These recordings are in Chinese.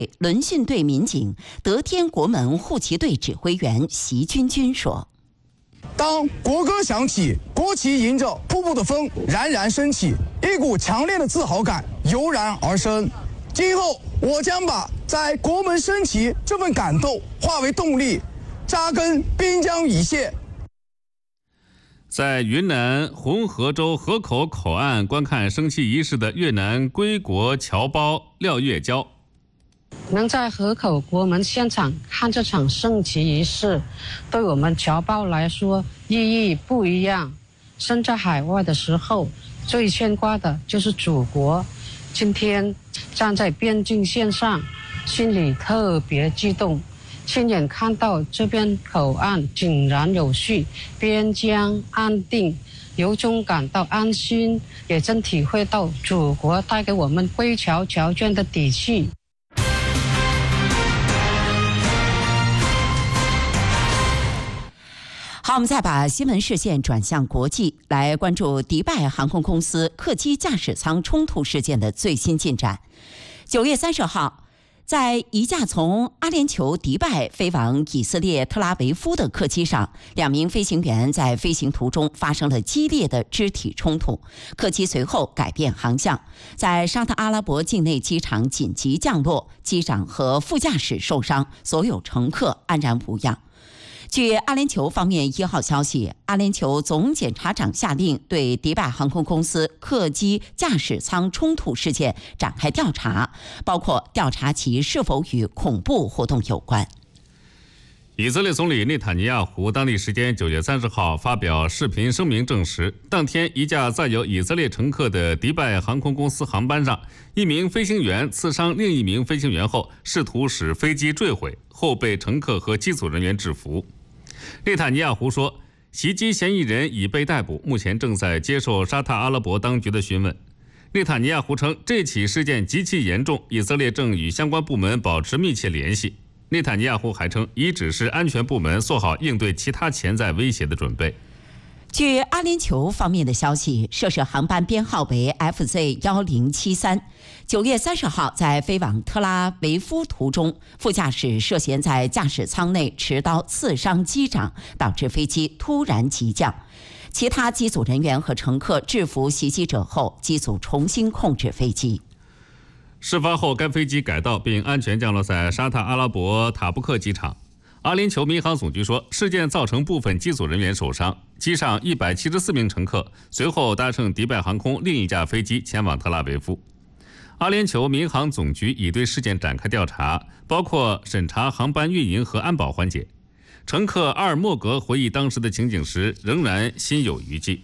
轮训队民警德天国门护旗队指挥员席军军说：“ 当国歌响起，国旗迎着瀑布的风冉冉升起，一股强烈的自豪感油然而生。今后我将把在国门升旗这份感动化为动力，扎根滨江一线。” 在云南红河州河口口岸观看升旗仪式的越南归国侨胞廖月娇， 能在河口国门现场看这场升旗仪式，对我们侨胞来说意义不一样。身在海外的时候，最牵挂的就是祖国。今天站在边境线上，心里特别激动。亲眼看到这边口岸井然有序，边疆安定，由衷感到安心，也真体会到祖国带给我们归侨侨眷的底气。 好，我们再把新闻视线转向国际，来关注迪拜航空公司客机驾驶舱冲突事件的最新进展。9月30号，在一架从阿联酋迪拜飞往以色列特拉维夫的客机上，2名飞行员在飞行途中发生了激烈的肢体冲突，客机随后改变航向，在沙特阿拉伯境内机场紧急降落，机长和副驾驶受伤，所有乘客安然无恙。据阿联酋方面1号消息，阿联酋总检察长下令对迪拜航空公司客机驾驶舱冲突事件展开调查，包括调查其是否与恐怖活动有关。 以色列总理内塔尼亚胡当地时间9月30号发表视频声明证实，当天一架载有以色列乘客的迪拜航空公司航班上，一名飞行员刺伤另一名飞行员后，试图使飞机坠毁，后被乘客和机组人员制服。内塔尼亚胡说，袭击嫌疑人已被逮捕，目前正在接受沙特阿拉伯当局的询问。内塔尼亚胡称，这起事件极其严重，以色列正与相关部门保持密切联系。内塔尼亚胡还称，已指示安全部门做好应对其他潜在威胁的准备。 据阿联酋方面的消息，涉事航班编号为 FZ1073。9月30号，在飞往特拉维夫途中，副驾驶涉嫌在驾驶舱内持刀刺伤机长，导致飞机突然急降。其他机组人员和乘客制服袭击者后，机组重新控制飞机。 事发后，该飞机改道并安全降落在沙特阿拉伯塔布克机场。阿联酋民航总局说，事件造成部分机组人员受伤，机上174名乘客随后搭乘迪拜航空另一架飞机前往特拉维夫。阿联酋民航总局已对事件展开调查，包括审查航班运营和安保环节。乘客阿尔莫格回忆当时的情景时，仍然心有余悸。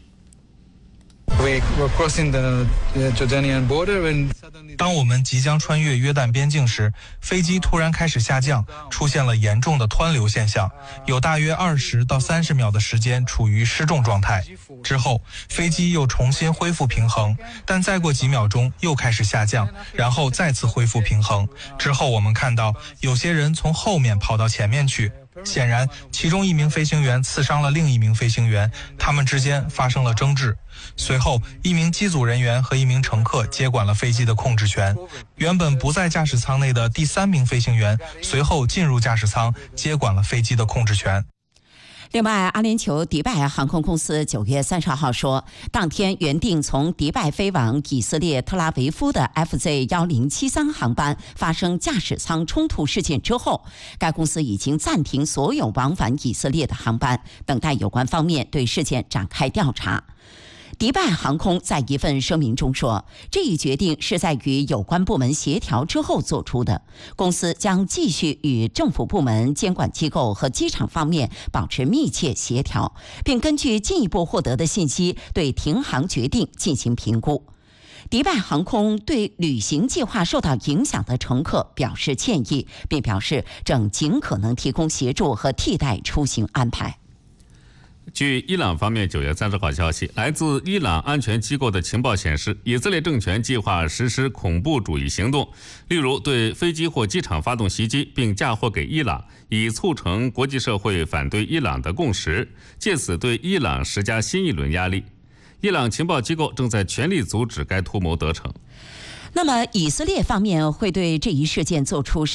当我们即将穿越约旦边境时，飞机突然开始下降，出现了严重的湍流现象，有大约20到30秒的时间处于失重状态。之后，飞机又重新恢复平衡，但再过几秒钟又开始下降，然后再次恢复平衡。之后我们看到有些人从后面跑到前面去。显然，其中一名飞行员刺伤了另一名飞行员，他们之间发生了争执。随后，一名机组人员和一名乘客接管了飞机的控制权。原本不在驾驶舱内的第3名飞行员随后进入驾驶舱，接管了飞机的控制权。 另外，阿联酋迪拜航空公司9月30号说，当天原定从迪拜飞往以色列特拉维夫的 FZ1073 航班发生驾驶舱冲突事件之后，该公司已经暂停所有往返以色列的航班，等待有关方面对事件展开调查。迪拜航空在一份声明中说，这一决定是在与有关部门协调之后做出的，公司将继续与政府部门、监管机构和机场方面保持密切协调，并根据进一步获得的信息对停航决定进行评估。迪拜航空对旅行计划受到影响的乘客表示歉意，并表示正尽可能提供协助和替代出行安排。 据伊朗方面9月30号消息，来自伊朗安全机构的情报显示，以色列政权计划实施恐怖主义行动，例如对飞机或机场发动袭击，并嫁祸给伊朗，以促成国际社会反对伊朗的共识，借此对伊朗施加新一轮压力。伊朗情报机构正在全力阻止该图谋得逞。 那么，以色列方面会对这一事件做出